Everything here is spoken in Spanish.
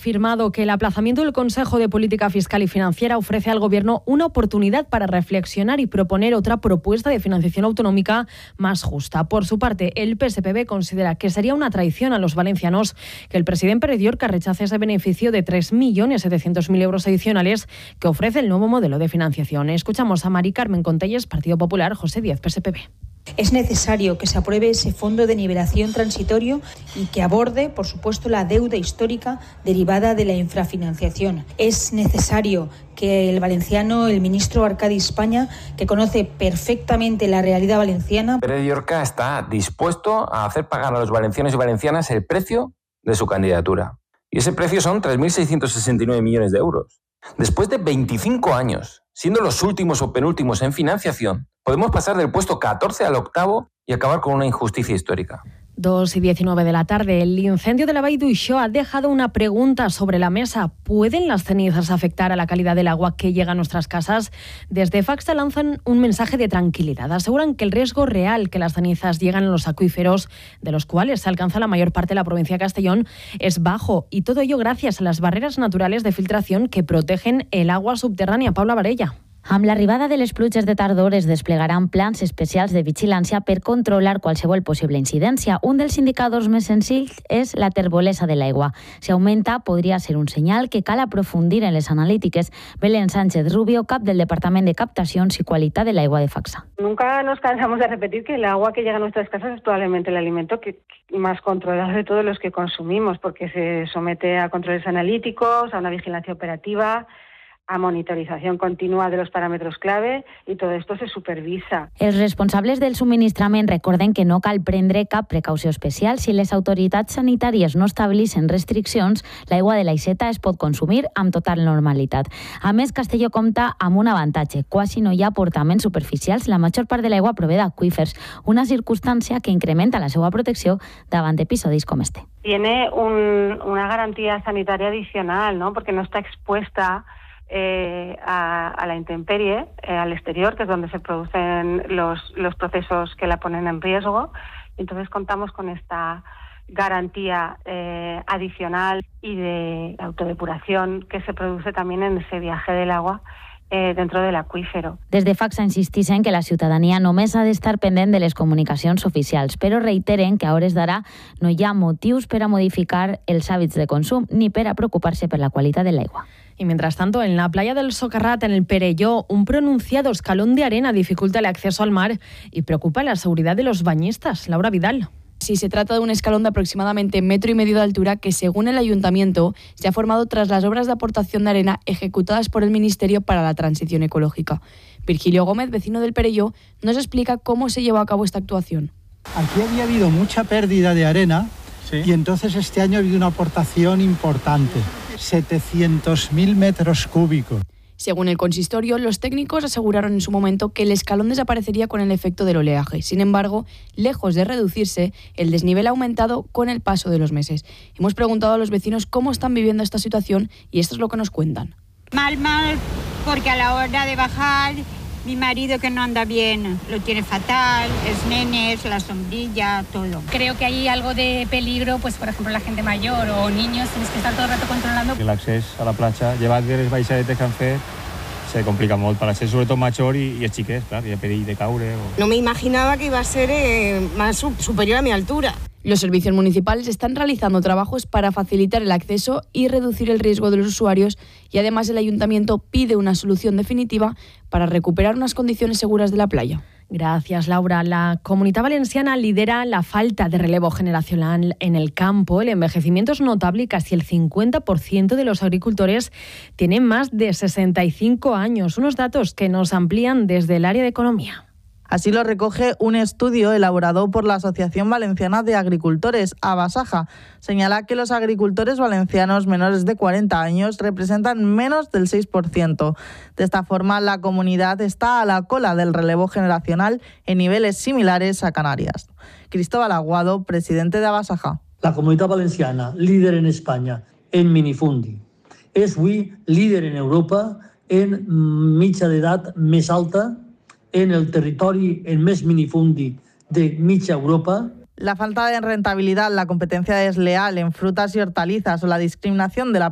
afirmado que el aplazamiento del Consejo de Política Fiscal y Financiera ofrece al Gobierno una oportunidad para reflexionar y proponer otra propuesta de financiación autonómica más justa. Por su parte, el PSPB considera que sería una traición a los valencianos que el presidente Pere Llorca rechace ese beneficio de 3.700.000 euros adicionales que ofrece el nuevo modelo de financiación. Escuchamos a Mari Carmen Contelles, Partido Popular, José Díaz, PSPB. Es necesario que se apruebe ese fondo de nivelación transitorio y que aborde, por supuesto, la deuda histórica derivada de la infrafinanciación. Es necesario que el valenciano, el ministro Arcadi España, que conoce perfectamente la realidad valenciana. Pere Llorca está dispuesto a hacer pagar a los valencianos y valencianas el precio de su candidatura. Y ese precio son 3.669 millones de euros. Después de 25 años, siendo los últimos o penúltimos en financiación, podemos pasar del puesto 14 al octavo y acabar con una injusticia histórica. 2:19 de la tarde. El incendio de la Vall d'Uixó ha dejado una pregunta sobre la mesa. ¿Pueden las cenizas afectar a la calidad del agua que llega a nuestras casas? Desde Facsa lanzan un mensaje de tranquilidad. Aseguran que el riesgo real que las cenizas llegan a los acuíferos, de los cuales se alcanza la mayor parte de la provincia de Castellón, es bajo. Y todo ello gracias a las barreras naturales de filtración que protegen el agua subterránea. Paula Varella. Amb l'arribada de les pluges de tardor es desplegaran plans especials de vigilància per controlar qualsevol possible incidència. Un dels indicadors més senzills és la terbolesa de l'aigua. Si augmenta, podria ser un senyal que cal aprofundir en les analítiques. Belén Sánchez Rubio, cap del Departament de Captacions y Qualitat de l'Aigua de Facsa. Nunca nos cansamos de repetir que el agua que llega a nuestras casas es probablemente el alimento que más controlado de todos los que consumimos, porque se somete a controles analíticos, a una vigilancia operativa, a monitorización continua de los paràmetres clave i tot esto se supervisa. Els responsables del subministrament recorden que no cal prendre cap precaució especial. Si les autoritats sanitàries no estableixen restriccions, l'aigua de l'aixeta es pot consumir amb total normalitat. A més, Castelló compta amb un avantatge. Quasi no hi ha portaments superficials. La major part de l'aigua prové d'aqüífers, una circumstància que incrementa la seva protecció davant episodis com este. Tiene una garantía sanitaria adicional, ¿no? Porque no está expuesta a la intemperie, al exterior, que es donde se producen los procesos que la ponen en riesgo. Entonces contamos con esta garantía adicional y de autodepuración que se produce también en ese viaje del agua dentro del acuífero. Des de Facsa insistixen que la ciutadania només ha d'estar pendent de les comunicacions oficials, però reiteren que a hores d'ara no hi ha motius per a modificar els hàbits de consum ni per a preocupar-se per la qualitat de l'aigua. Y mientras tanto, en la playa del Socarrat, en el Perelló, un pronunciado escalón de arena dificulta el acceso al mar y preocupa la seguridad de los bañistas. Laura Vidal. Sí, se trata de un escalón de aproximadamente 1,5 metros de altura que, según el ayuntamiento, se ha formado tras las obras de aportación de arena ejecutadas por el Ministerio para la Transición Ecológica. Virgilio Gómez, vecino del Perelló, nos explica cómo se llevó a cabo esta actuación. Aquí había habido mucha pérdida de arena, ¿sí? Y entonces este año ha habido una aportación importante, 700.000 metros cúbicos. Según el consistorio, los técnicos aseguraron en su momento que el escalón desaparecería con el efecto del oleaje. Sin embargo, lejos de reducirse, el desnivel ha aumentado con el paso de los meses. Hemos preguntado a los vecinos cómo están viviendo esta situación y esto es lo que nos cuentan. Mal, porque a la hora de bajar, mi marido que no anda bien, lo tiene fatal, los nenes, la sombrilla, todo. Creo que hay algo de peligro, pues por ejemplo la gente mayor o niños, tienes que estar todo el rato controlando. L'accés a la platja, llevat de les baixadetes que han fet, se complica molt para ser sobretot major y els xiquets, clar, hi ha perill de caure. No me imaginaba que iba a ser más superior a mi altura. Los servicios municipales están realizando trabajos para facilitar el acceso y reducir el riesgo de los usuarios y además el ayuntamiento pide una solución definitiva para recuperar unas condiciones seguras de la playa. Gracias, Laura. La Comunitat Valenciana lidera la falta de relevo generacional en el campo. El envejecimiento es notable y casi el 50% de los agricultores tienen más de 65 años. Unos datos que nos amplían desde el área de economía. Así lo recoge un estudio elaborado por la Asociación Valenciana de Agricultores, Abasaja. Señala que los agricultores valencianos menores de 40 años representan menos del 6%. De esta forma, la comunidad está a la cola del relevo generacional en niveles similares a Canarias. Cristóbal Aguado, presidente de Abasaja. La Comunitat Valenciana, líder en España en minifundi. És avui líder en Europa en mitja d'edat més alta, en el territori en més minifundi de mitja Europa. La falta de rentabilidad, la competencia desleal en frutas y hortalizas o la discriminación de la